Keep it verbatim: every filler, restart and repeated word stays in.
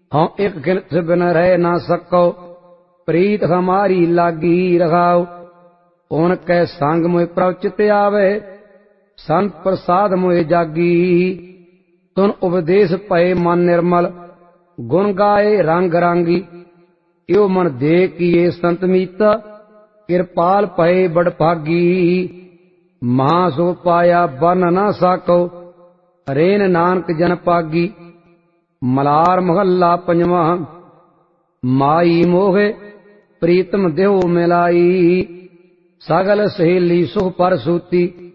हूँ एक खिलत बिन रह ना सको, प्रीत हमारी लागी रखाओ। उनके संग मोए प्रभ चित आवे, संत प्रसाद मोए जागी। तुन उपदेश पए मन निर्मल, गुण गाए रंग रांगी। यो मन दे किए संत मीता, कृपाल पए बड़ भागी। महासुख पाया बन ना साको, रेन नानक जन पागी। मलार महला पंजवा। माई मोहे प्रीतम देहो मिलाई, सगल सहेली सुख पर सूती।